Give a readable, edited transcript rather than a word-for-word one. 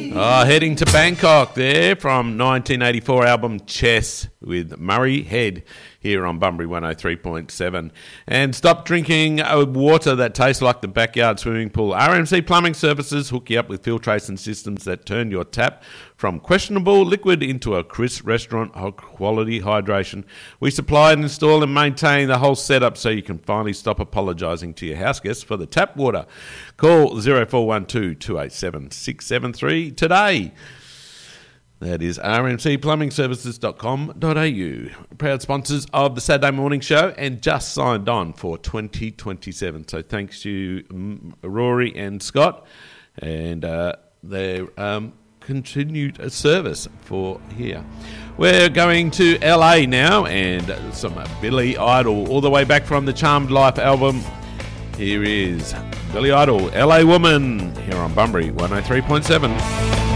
Heading to Bangkok there from 1984 album Chess with Murray Head here on Bunbury 103.7. And stop drinking water that tastes like the backyard swimming pool. RMC Plumbing Services hook you up with filtration systems that turn your tap from questionable liquid into a crisp restaurant quality hydration. We supply and install and maintain the whole setup so you can finally stop apologising to your house guests for the tap water. Call 0412 287 673 today. That is rmcplumbingservices.com.au. Proud sponsors of the Saturday Morning Show and just signed on for 2027. So thanks to Rory and Scott and their continued service for here. We're going to LA now and some Billy Idol all the way back from the Charmed Life album. Here is Billy Idol, LA Woman, here on Bunbury 103.7.